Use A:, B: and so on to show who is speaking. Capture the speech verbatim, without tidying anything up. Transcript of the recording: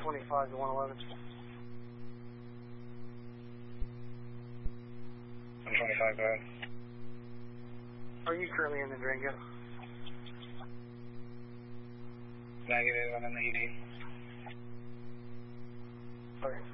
A: twenty-five to one eleven.
B: one twenty-five, go ahead.
A: Are you currently in the Durango?
B: Negative, I'm in the E D.
A: Okay.